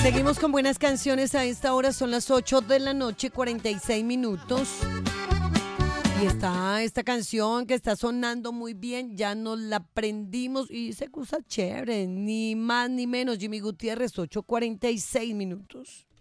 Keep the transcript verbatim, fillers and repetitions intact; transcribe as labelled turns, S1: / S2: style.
S1: Seguimos con buenas canciones a esta hora, son las ocho de la noche, cuarenta y seis minutos. Y está esta canción que está sonando muy bien, ya nos la aprendimos y se cosa chévere, ni más ni menos. Jimmy Gutiérrez, ocho cuarenta y seis minutos.